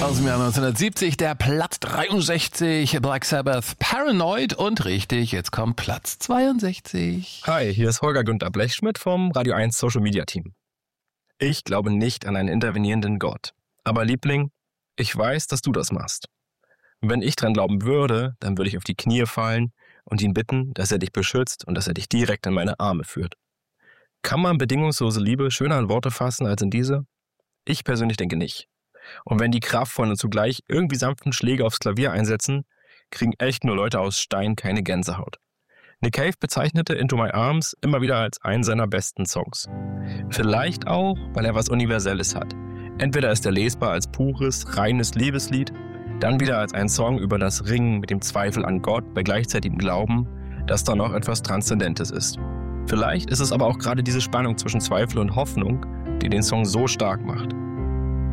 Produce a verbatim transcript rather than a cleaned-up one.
Aus dem Jahr neunzehnhundertsiebzig, der Platz dreiundsechzig, Black Sabbath, Paranoid und richtig, jetzt kommt Platz zweiundsechzig. Hi, hier ist Holger Günther Blechschmidt vom Radio eins Social Media Team. Ich glaube nicht an einen intervenierenden Gott. Aber Liebling, ich weiß, dass du das machst. Und wenn ich dran glauben würde, dann würde ich auf die Knie fallen und ihn bitten, dass er dich beschützt und dass er dich direkt in meine Arme führt. Kann man bedingungslose Liebe schöner in Worte fassen als in diese? Ich persönlich denke nicht. Und wenn die kraftvollen und zugleich irgendwie sanften Schläge aufs Klavier einsetzen, kriegen echt nur Leute aus Stein keine Gänsehaut. Nick Cave bezeichnete Into My Arms immer wieder als einen seiner besten Songs. Vielleicht auch, weil er was Universelles hat. Entweder ist er lesbar als pures, reines Liebeslied, dann wieder als ein Song über das Ringen mit dem Zweifel an Gott bei gleichzeitigem Glauben, dass da noch etwas Transzendentes ist. Vielleicht ist es aber auch gerade diese Spannung zwischen Zweifel und Hoffnung, die den Song so stark macht.